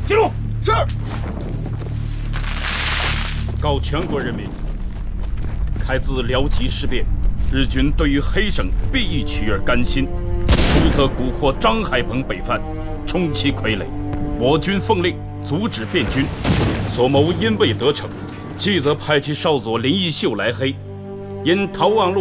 记录。 是。 告全国人民：开自辽吉事变，日军对于黑省必欲取而甘心，初则蛊惑张海鹏北犯，充其傀儡。我军奉令阻止变军，所谋因未得逞，继则派其少佐林义秀来黑，因逃亡路